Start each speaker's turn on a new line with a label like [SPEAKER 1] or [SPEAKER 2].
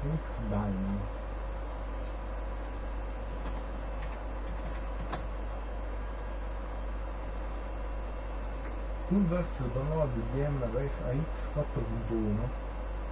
[SPEAKER 1] X Diamond. Full versus download di DMRS AX 4.1